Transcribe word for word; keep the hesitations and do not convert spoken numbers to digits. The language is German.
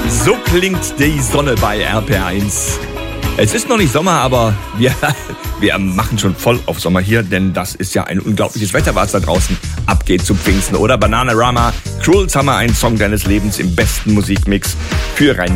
So klingt die Sonne bei R P R eins. Es ist noch nicht Sommer, aber wir, wir machen schon voll auf Sommer hier, denn das ist ja ein unglaubliches Wetter, was da draußen abgeht zu Pfingsten, oder? Bananarama, Cruel Summer, ein Song deines Lebens im besten Musikmix für Rhein